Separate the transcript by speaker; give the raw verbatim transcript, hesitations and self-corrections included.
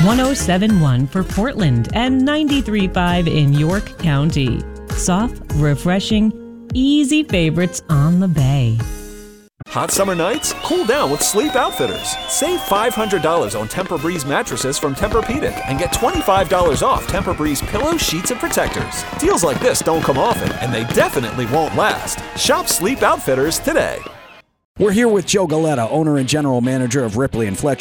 Speaker 1: one oh seven one for Portland and ninety-three point five in York County. Soft, refreshing, easy favorites on the bay.
Speaker 2: Hot summer nights? Cool down with Sleep Outfitters. Save five hundred dollars on Tempur-Breeze mattresses from Tempur-Pedic and get twenty-five dollars off Tempur-Breeze pillows, sheets, and protectors. Deals like this don't come often, and they definitely won't last. Shop Sleep Outfitters today.
Speaker 3: We're here with Joe Galetta, owner and general manager of Ripley and Fletcher